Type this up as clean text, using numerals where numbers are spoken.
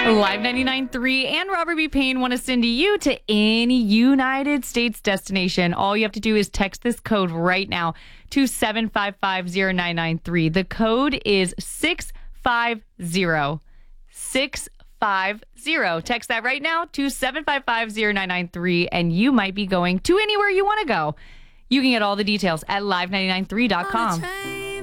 Live 99.3 and Robert B. Payne want to send you to any United States destination. All you have to do is text this code right now to 7550993. The code is 650. 650. Text that right now to 7550993 and you might be going to anywhere you want to go. You can get all the details at live993.com.